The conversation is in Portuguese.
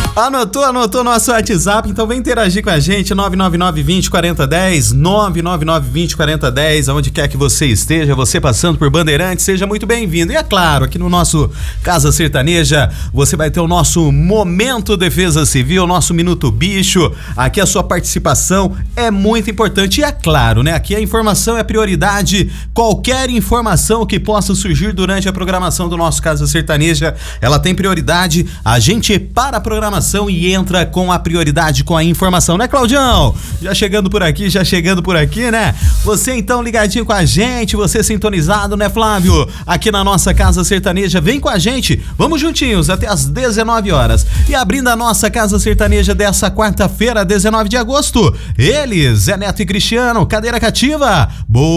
Anotou nosso WhatsApp, então vem interagir com a gente, 999-20-4010, 999-20-4010, aonde quer que você esteja, você passando por Bandeirantes, seja muito bem-vindo. E é claro, aqui no nosso Casa Sertaneja, você vai ter o nosso Momento Defesa Civil, nosso Minuto Bicho, aqui a sua participação é muito importante e é claro, né, aqui a informação é prioridade, qualquer informação que possa surgir durante a programação do nosso Casa Sertaneja, ela tem prioridade, a gente para a programação e entra com a prioridade, com a informação, né, Claudião? Já chegando por aqui, né? Você então ligadinho com a gente, você sintonizado, né, Flávio? Aqui na nossa Casa Sertaneja, vem com a gente, vamos juntinhos até as 19 horas. E abrindo a nossa Casa Sertaneja dessa quarta-feira, 19 de agosto, eles, Zé Neto e Cristiano, cadeira cativa. Boa